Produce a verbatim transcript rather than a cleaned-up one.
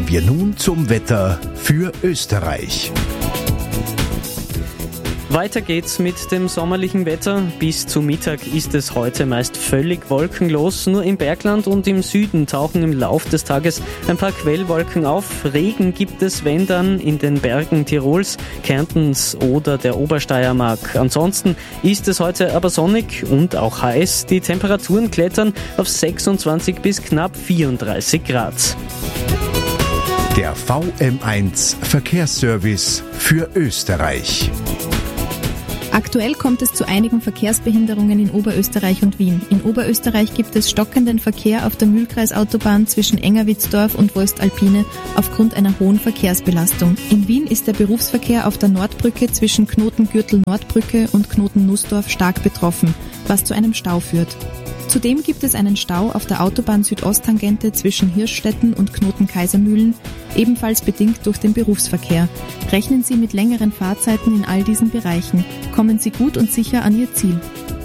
wir nun zum Wetter für Österreich. Weiter geht's mit dem sommerlichen Wetter. Bis zu Mittag ist es heute meist völlig wolkenlos. Nur im Bergland und im Süden tauchen im Lauf des Tages ein paar Quellwolken auf. Regen gibt es, wenn dann, in den Bergen Tirols, Kärntens oder der Obersteiermark. Ansonsten ist es heute aber sonnig und auch heiß. Die Temperaturen klettern auf sechsundzwanzig bis knapp vierunddreißig Grad. Der V M eins Verkehrsservice für Österreich. Aktuell kommt es zu einigen Verkehrsbehinderungen in Oberösterreich und Wien. In Oberösterreich gibt es stockenden Verkehr auf der Mühlkreisautobahn zwischen Engerwitzdorf und Voestalpine aufgrund einer hohen Verkehrsbelastung. In Wien ist der Berufsverkehr auf der Nordbrücke zwischen Knotengürtel-Nordbrücke und Knoten-Nussdorf stark betroffen, was zu einem Stau führt. Zudem gibt es einen Stau auf der Autobahn Südosttangente zwischen Hirschstetten und Knoten-Kaisermühlen, ebenfalls bedingt durch den Berufsverkehr. Rechnen Sie mit längeren Fahrzeiten in all diesen Bereichen. Kommen Sie gut und sicher an Ihr Ziel.